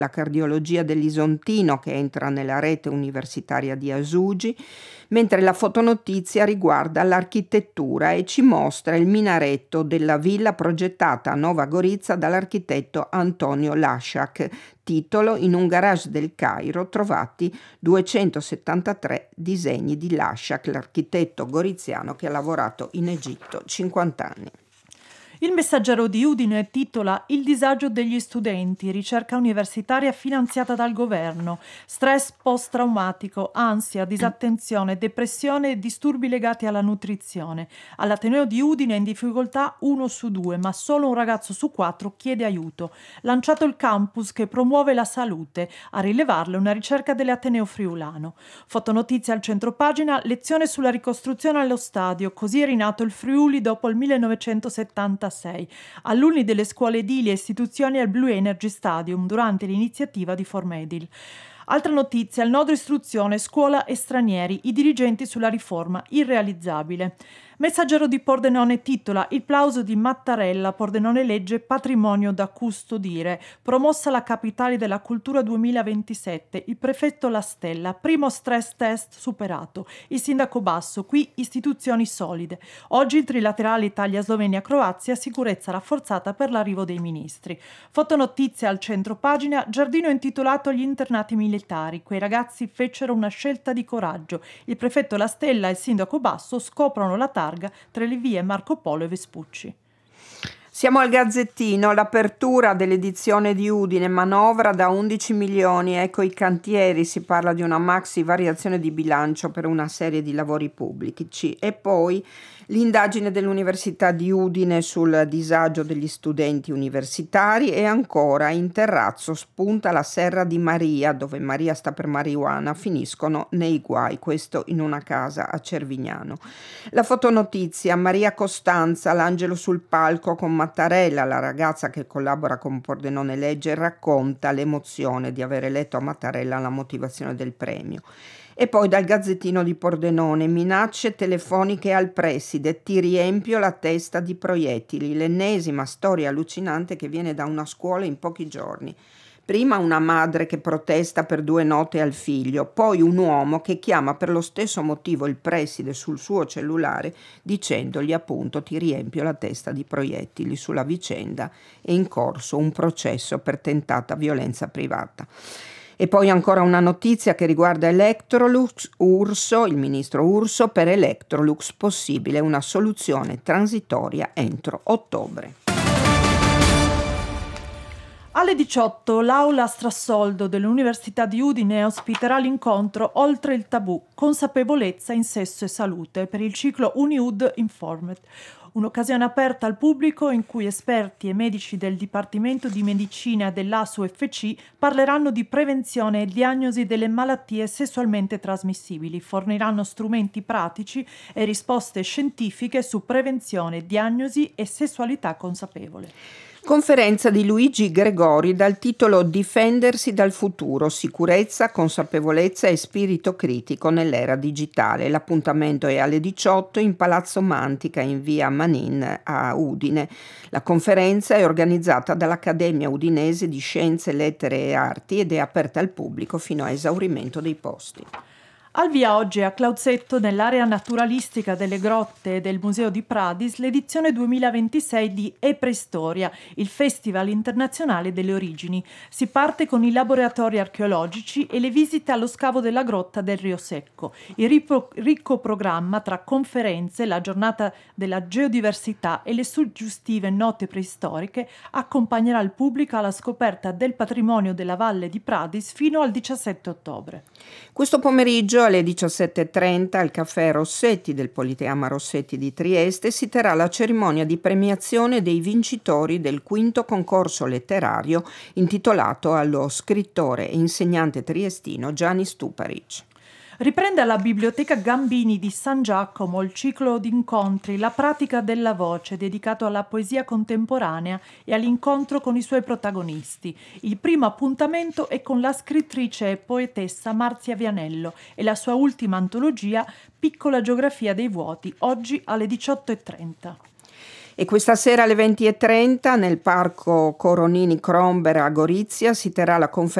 la cardiologia dell'Isontino che entra nella rete universitaria di Asugi, mentre la fotonotizia riguarda l'architettura e ci mostra il minaretto della villa progettata a Nova Gorizia dall'architetto Antonio Lasciak, titolo: in un garage del Cairo trovati 273 disegni di Lasciak, l'architetto goriziano che ha lavorato in Egitto 50 anni. Il Messaggero di Udine titola Il disagio degli studenti, ricerca universitaria finanziata dal governo, stress post-traumatico, ansia, disattenzione, depressione e disturbi legati alla nutrizione. All'Ateneo di Udine è in difficoltà 1 su 2, ma solo un ragazzo su 4 chiede aiuto. Lanciato il campus che promuove la salute, a rilevarlo una ricerca dell'Ateneo Friulano. Fotonotizia al centropagina, lezione sulla ricostruzione allo stadio, così è rinato il Friuli dopo il 1976. Alunni delle scuole edili e istituzioni al Blue Energy Stadium durante l'iniziativa di Formedil. Altra notizia, il nodo istruzione, scuola e stranieri, i dirigenti sulla riforma, irrealizzabile. Messaggero di Pordenone titola Il plauso di Mattarella, Pordenone legge patrimonio da custodire, promossa la capitale della cultura 2027, il prefetto La Stella, primo stress test superato, il sindaco Basso, qui istituzioni solide. Oggi trilaterale Italia-Slovenia-Croazia, sicurezza rafforzata per l'arrivo dei ministri. Fotonotizia al centro pagina, giardino intitolato agli internati militari, quei ragazzi fecero una scelta di coraggio, il prefetto La Stella e il sindaco Basso scoprono la targa tra le vie Marco Polo e Vespucci. Siamo al Gazzettino, l'apertura dell'edizione di Udine, manovra da 11 milioni, ecco i cantieri, si parla di una maxi variazione di bilancio per una serie di lavori pubblici e poi l'indagine dell'Università di Udine sul disagio degli studenti universitari e ancora in terrazzo spunta la Serra di Maria, dove Maria sta per marijuana, finiscono nei guai, questo in una casa a Cervignano. La fotonotizia, Maria Costanza, l'angelo sul palco con Mattarella, la ragazza che collabora con Pordenone Legge, racconta l'emozione di avere letto a Mattarella la motivazione del premio. E poi dal Gazzettino di Pordenone, minacce telefoniche al preside, ti riempio la testa di proiettili, l'ennesima storia allucinante che viene da una scuola in pochi giorni. Prima una madre che protesta per 2 note al figlio, poi un uomo che chiama per lo stesso motivo il preside sul suo cellulare dicendogli appunto ti riempio la testa di proiettili. Sulla vicenda è in corso un processo per tentata violenza privata. E poi ancora una notizia che riguarda Electrolux, Urso, il ministro Urso, per Electrolux possibile una soluzione transitoria entro ottobre. Alle 18 l'aula Strassoldo dell'Università di Udine ospiterà l'incontro Oltre il tabù, consapevolezza in sesso e salute per il ciclo UniUd Informed. Un'occasione aperta al pubblico in cui esperti e medici del Dipartimento di Medicina dell'ASUFC parleranno di prevenzione e diagnosi delle malattie sessualmente trasmissibili, forniranno strumenti pratici e risposte scientifiche su prevenzione, diagnosi e sessualità consapevole. Conferenza di Luigi Gregori dal titolo Difendersi dal futuro, sicurezza, consapevolezza e spirito critico nell'era digitale. L'appuntamento è alle 18 in Palazzo Mantica in via Manin a Udine. La conferenza è organizzata dall'Accademia Udinese di Scienze, Lettere e Arti ed è aperta al pubblico fino a esaurimento dei posti. Al via oggi a Clauzetto, nell'area naturalistica delle grotte del Museo di Pradis, l'edizione 2026 di Preistoria, il Festival internazionale delle origini. Si parte con i laboratori archeologici e le visite allo scavo della grotta del Rio Secco. Il ricco programma tra conferenze, la giornata della geodiversità e le suggestive note preistoriche accompagnerà il pubblico alla scoperta del patrimonio della Valle di Pradis fino al 17 ottobre. Questo pomeriggio alle 17:30 al caffè Rossetti del Politeama Rossetti di Trieste si terrà la cerimonia di premiazione dei vincitori del 5° concorso letterario intitolato allo scrittore e insegnante triestino Gianni Stuparic. Riprende alla Biblioteca Gambini di San Giacomo il ciclo di incontri La pratica della voce, dedicato alla poesia contemporanea e all'incontro con i suoi protagonisti. Il primo appuntamento è con la scrittrice e poetessa Marzia Vianello e la sua ultima antologia Piccola geografia dei vuoti, oggi alle 18:30. E questa sera alle 20:30 nel parco Coronini Cromber a Gorizia si terrà la conferenza